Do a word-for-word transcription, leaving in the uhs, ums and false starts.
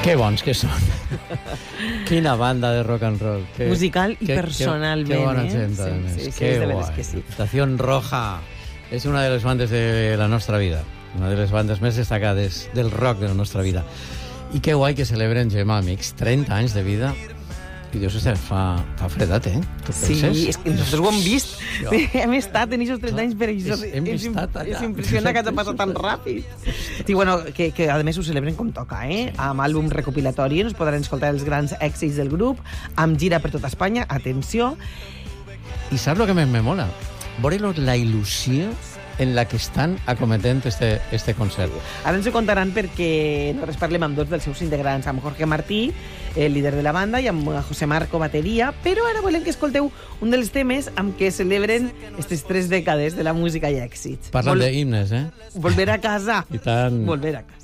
Que bons que són. Quina banda de rock and roll. Que, musical i que, personalment. Que, que bona eh? gent, sí, a més. sí, sí, que és de veres guai. que sí. Estación Roja és una de les bandes de la nostra vida. Una de les bandes més destacades del rock de la nostra vida. I que guai que celebren, Gemma, amics, trenta anys de vida. I Dios, fa, fa fredat, eh? Tu sí, penses? és que nosaltres ho hem vist. Jo. Hem estat en aquests trenta anys per això. És, hem és, estat allà. És impressionant que t'ha passat tan ràpid. Sí, bueno, que, que a més ho celebren com toca, eh? Amb àlbum recopilatori, ens podran escoltar els grans èxits del grup, amb gira per tota Espanya, atenció. I saps el que més me mola? Veure la il·lusió en la que estan acometent este, este concert. Ara ens ho contaran perquè nosaltres parlem amb dos dels seus integrants, amb Jorge Martí, el líder de la banda, i amb José Marco, bateria, però ara volem que escolteu un dels temes amb què celebren aquestes tres dècades de la música i èxits. Parlant Vol... d'himnes, eh? Volver a casa. I tant. Volver a casa.